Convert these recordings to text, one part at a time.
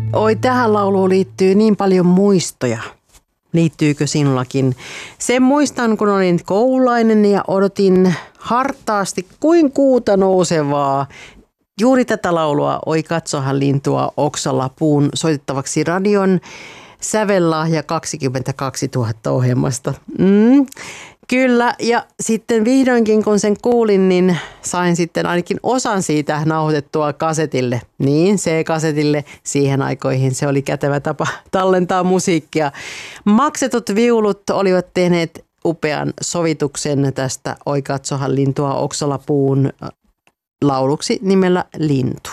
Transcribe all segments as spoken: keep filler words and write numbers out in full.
Oi, tähän lauluun liittyy niin paljon muistoja. Liittyykö sinullakin? Sen muistan, kun olin koululainen ja odotin hartaasti kuin kuuta nousevaa. Juuri tätä laulua Oi katsohan lintua oksalla puun soitettavaksi radion sävellahja kaksikymmentäkaksituhatta ohjelmasta. Mm, kyllä, ja sitten vihdoinkin kun sen kuulin, niin sain sitten ainakin osan siitä nauhoitettua kasetille. Niin, C-kasetille siihen aikoihin se oli kätevä tapa tallentaa musiikkia. Maksetut viulut olivat tehneet upean sovituksen tästä Oi katsohan lintua oksalla puun lauluksi nimellä Lintu.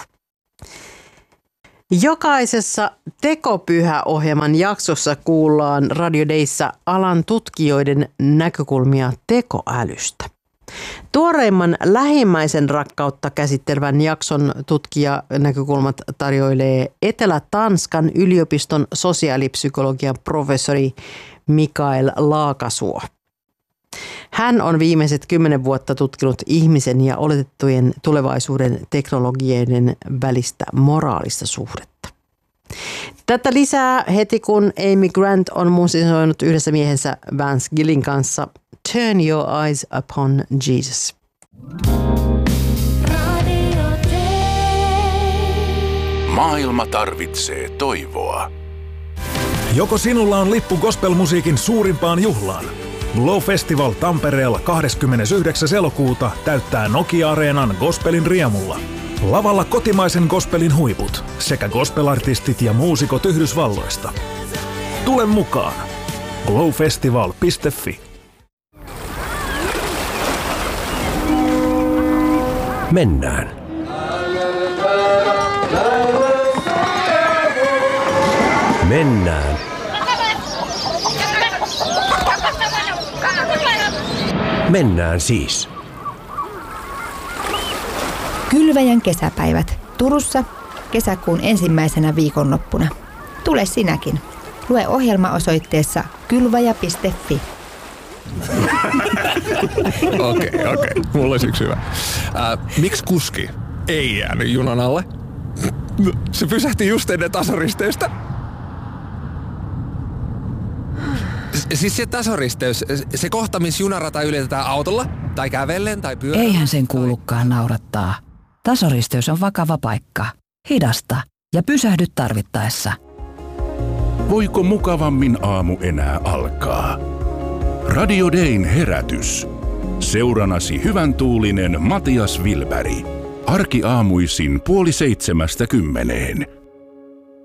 Jokaisessa Tekopyhä-ohjelman jaksossa kuullaan Radio Dayssä alan tutkijoiden näkökulmia tekoälystä. Tuoreimman lähimmäisen rakkautta käsittelevän jakson tutkijanäkökulmat tarjoilee Etelä-Tanskan yliopiston sosiaalipsykologian professori Mikael Laakasuo. Hän on viimeiset kymmenen vuotta tutkinut ihmisen ja oletettujen tulevaisuuden teknologioiden välistä moraalista suhdetta. Tätä lisää heti, kun Amy Grant on musisoinut yhdessä miehensä Vance Gillin kanssa Turn Your Eyes Upon Jesus. Maailma tarvitsee toivoa. Joko sinulla on lippu gospelmusiikin suurimpaan juhlaan? Glow Festival Tampereella kahdeskymmenesyhdeksäs elokuuta täyttää Nokia-areenan gospelin riemulla. Lavalla kotimaisen gospelin huiput sekä gospelartistit ja muusikot Yhdysvalloista. Tule mukaan! glowfestival piste fi. Mennään. Mennään. Mennään siis. Kylväjän kesäpäivät Turussa kesäkuun ensimmäisenä viikonloppuna. Tule sinäkin. Lue ohjelma osoitteessa kylväjä piste fi. Okei, okei. Okay. Mulla olisi yksi hyvä. Äh, miksi kuski ei jäänyt junan alle? Se pysähti just ennen tasoristeystä. Siis se tasoristeys, se kohta, missä junarata ylitetään autolla, tai kävellen, tai pyörällä. Eihän sen kuulukaan naurattaa. Tasoristeys on vakava paikka. Hidasta ja pysähdy tarvittaessa. Voiko mukavammin aamu enää alkaa? Radio Dayn herätys. Seuranasi hyvän tuulinen Matias Wilberg. Arkiaamuisin puoli seitsemästä kymmeneen.